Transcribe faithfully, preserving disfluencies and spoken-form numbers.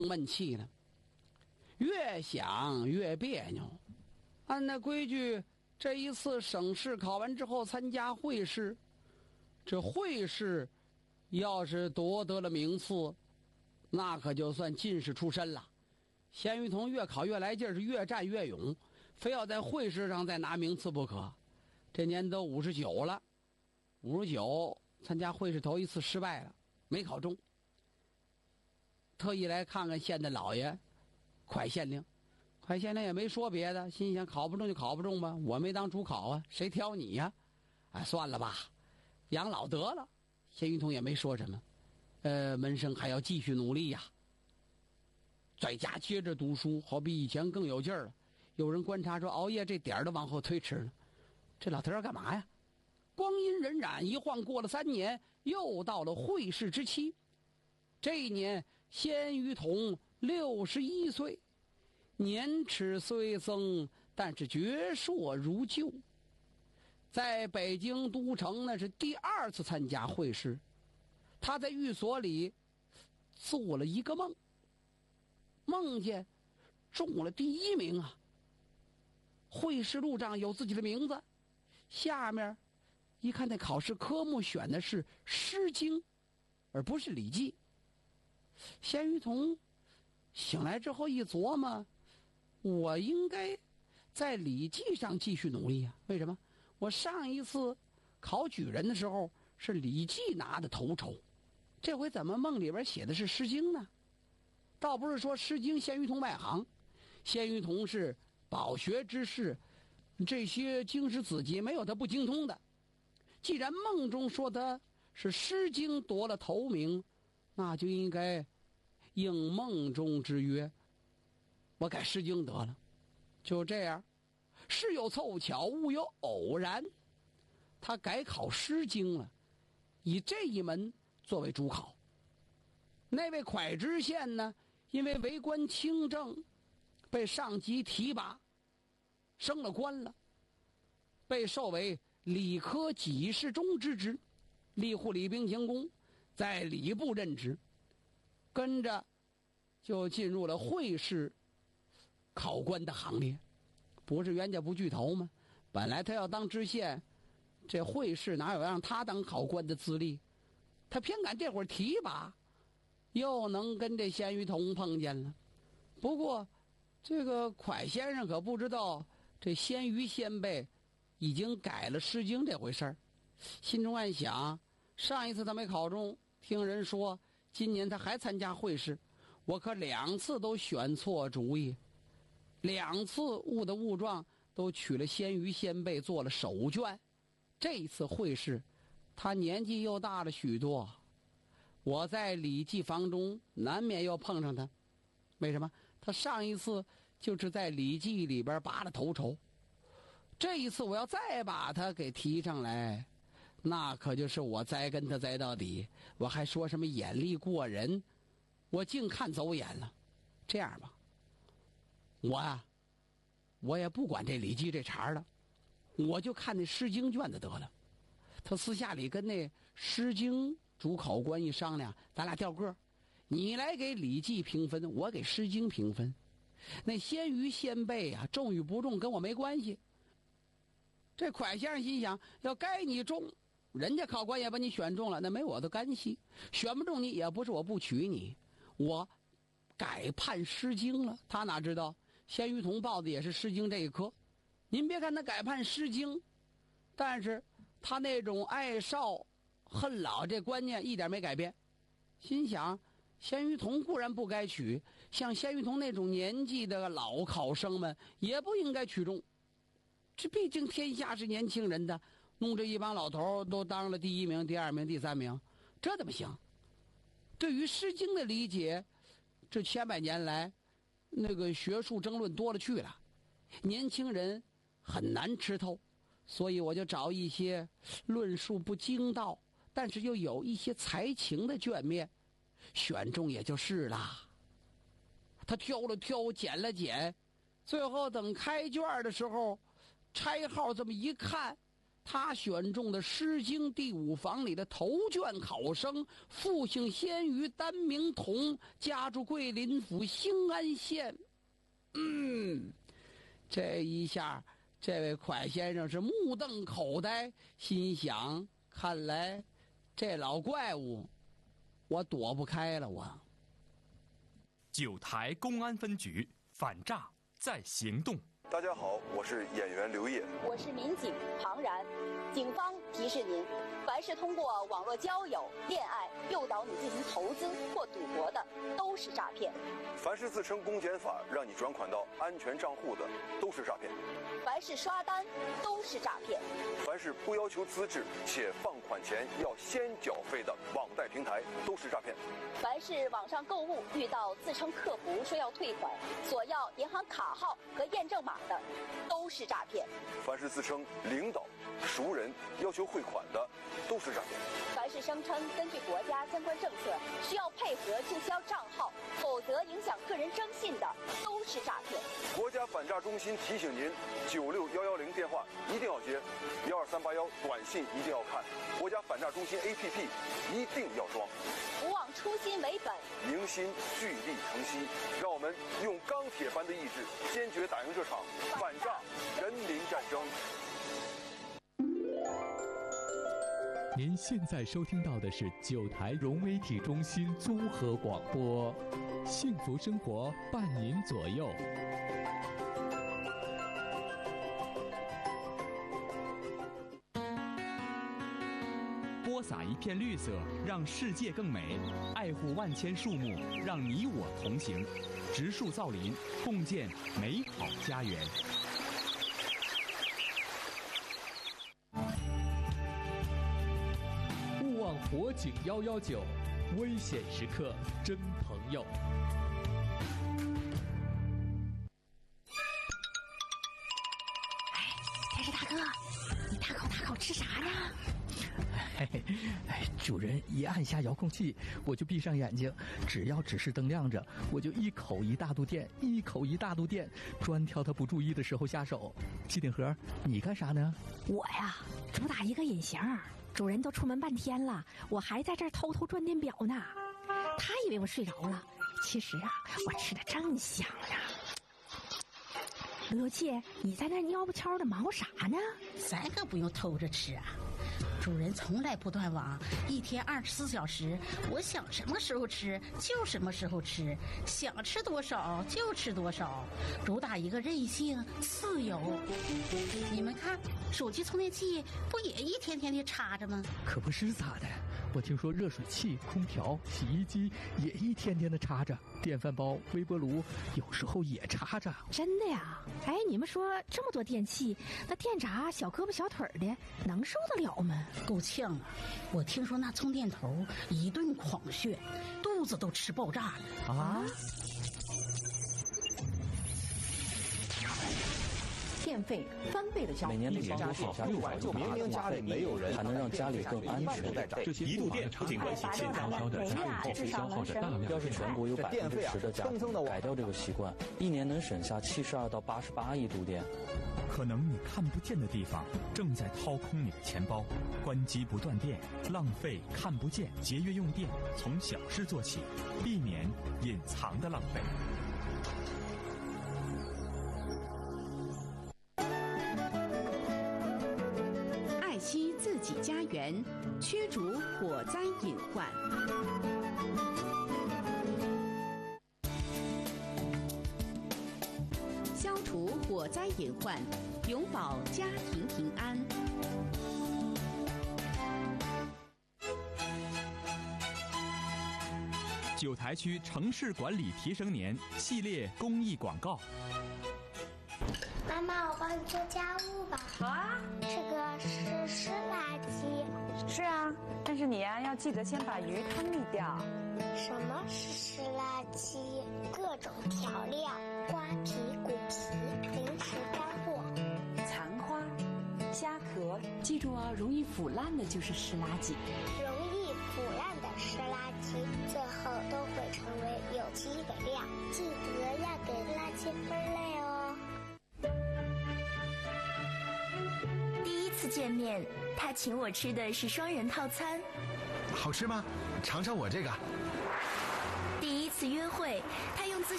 闷气了，越想越别扭。按那规矩，这一次省试考完之后参加会试，这会试要是夺得了名次，那可就算进士出身了。鲜于同越考越来劲儿，是越战越勇，非要在会试上再拿名次不可。这年都五十九了，五十九参加会试头一次失败了，没考中。特意来看看县的老爷蒯县令，蒯县令也没说别的，心想考不中就考不中吧，我没当主考啊，谁挑你呀？哎，算了吧，养老得了。鲜于同也没说什么，呃，门生还要继续努力呀，在家接着读书，好比以前更有劲儿了。有人观察说，熬夜这点儿都往后推迟了，这老头要干嘛呀？光阴荏苒，一晃过了三年，又到了会试之期。这一年，鲜于同六十一岁，年齿虽增，但是矍铄如旧。在北京都城那是第二次参加会试，他在寓所里做了一个梦，梦见中了第一名啊！会试录上有自己的名字，下面一看那考试科目选的是《诗经》，而不是《礼记》。鲜于同醒来之后一琢磨，我应该在《礼记》上继续努力啊！为什么？我上一次考举人的时候是《礼记》拿的头筹，这回怎么梦里边写的是《诗经》呢？倒不是说《诗经》鲜于同外行，鲜于同是饱学之士，这些经史子集没有他不精通的。既然梦中说他是《诗经》夺了头名，那就应该应梦中之约，我改《诗经》得了。就这样，事有凑巧，物有偶然，他改考《诗经》了，以这一门作为主考。那位蒯知县呢，因为为官清正，被上级提拔，升了官了，被授为礼科给事中之职，吏户礼兵刑工，在礼部任职，跟着就进入了会试考官的行列。不是冤家不聚头吗？本来他要当知县，这会试哪有让他当考官的资历？他偏赶这会儿提拔，又能跟这鲜于同碰见了。不过这个蒯先生可不知道这鲜于先辈已经改了《诗经》这回事儿，心中暗想，上一次他没考中，听人说今年他还参加会试，我可两次都选错主意，两次误的误状都取了鲜于先辈做了手卷。这一次会试他年纪又大了许多，我在《礼记》房中难免又碰上他。为什么？他上一次就是在《礼记》里边拔了头筹，这一次我要再把他给提上来，那可就是我栽跟他栽到底。我还说什么眼力过人，我净看走眼了。这样吧，我啊，我也不管这《礼记》这茬了，我就看那《诗经》卷子得了。他私下里跟那《诗经》主考官一商量，咱俩调个，你来给《礼记》评分，我给《诗经》评分。那鲜于先辈啊，中与不中跟我没关系。这蒯先生心想，要该你中，人家考官也把你选中了，那没我的干系。选不中你也不是我不取你，我改判《诗经》了。他哪知道鲜于同报的也是《诗经》这一科。您别看他改判《诗经》，但是他那种爱少恨老这观念一点没改变。心想，鲜于同固然不该取，像鲜于同那种年纪的老考生们也不应该取中。这毕竟天下是年轻人的，弄这一帮老头都当了第一名、第二名、第三名，这怎么行？对于《诗经》的理解，这千百年来那个学术争论多了去了，年轻人很难吃透，所以我就找一些论述不精到，但是又有一些才情的卷面，选中也就是啦。他挑了挑，捡了捡，最后等开卷的时候，拆号这么一看， 他选中的《诗经》第五房里的头卷考生，复姓鲜于，单名同，家住桂林府兴安县。嗯，这一下，这位蒯先生是目瞪口呆，心想：看来这老怪物，我躲不开了。我。 九台公安分局反诈在行动。 大家好，我是演员刘烨。 我是民警庞然。警方提示您，凡是通过网络交友、恋爱诱导你进行投资或赌博的，都是诈骗。 凡是自称公检法让你转款到安全账户的，都是诈骗。 凡是刷单，都是诈骗。 凡是不要求资质且放款前要先缴费的网贷平台，都是诈骗。 凡是网上购物遇到自称客服说要退款，索要银行卡号和验证码的，都是诈骗。 凡是自称领导、熟人要求汇款的，都是诈骗。 凡是声称根据国家相关政策需要配合注销账号，否则影响个人征信的，都是诈骗。 国家反诈中心提醒您：九六幺幺零电话一定要接，幺二三八幺短信一定要看，国家反诈中心 A P P 一定要装。 不忘初心为本， 凝心聚力成溪，让我们用钢铁般的意志，坚决打赢这场反诈人民战争。 您现在收听到的是九台融媒体中心综合广播，幸福生活伴您左右。 播撒一片绿色，让世界更美；爱护万千树木，让你我同行。植树造林，共建美好家园。 勿忘火警幺幺九，危险时刻真朋友。 哎，电视大哥，你大口大口吃啥呢？ 嘿嘿，哎，主人一按下遥控器，我就闭上眼睛，只要指示灯亮着，我就一口一大肚电，一口一大肚电，专挑他不注意的时候下手。机顶盒，你干啥呢？ 我呀，主打一个隐形，主人都出门半天了，我还在这儿偷偷转电表呢。他以为我睡着了，其实啊，我吃的正香呢。刘姐，你在那蔫不悄的忙活啥呢？ 咱可不用偷着吃啊。主人从来不断网，一天二十四小时，我想什么时候吃就什么时候吃，想吃多少就吃多少，主打一个任性自由。你们看，手机充电器不也一天天的插着吗？ 可不是咋的，我听说热水器、空调、洗衣机也一天天的插着，电饭煲、微波炉有时候也插着。 真的呀？哎，你们说这么多电器，那电闸小胳膊小腿的能受得了吗？ 够呛啊！我听说那充电头一顿狂炫，肚子都吃爆炸了啊！电费翻倍的交每年每年多写下六百就明明家里没有人，还能让家里更安全。 这些一度电不仅关系轻飘飘的家用电器消耗着大量。 要是全国有百分之十的家庭改掉这个习惯，一年能省下七十二到八十八亿度电。 可能你看不见的地方正在掏空你的钱包。关机不断电，浪费看不见，节约用电，从小事做起，避免隐藏的浪费。 爱惜自己家园，驱逐火灾隐患。消除火灾隐患，永保家庭平安。 九台区城市管理提升年系列公益广告。 妈妈，我帮你做家务吧。 好啊。 这个是湿垃圾。 是啊，但是你呀、啊、要记得先把鱼汤沥掉。 什么是湿垃圾？各种调料、瓜皮、骨皮、零食干货、 残花、虾壳，记住啊，容易腐烂的就是湿垃圾。 容易腐烂的湿垃圾，最后都会成为有机肥料。记得要给垃圾分类哦。 见面，他请我吃的是双人套餐。 好吃吗？尝尝我这个。 第一次约会，他用自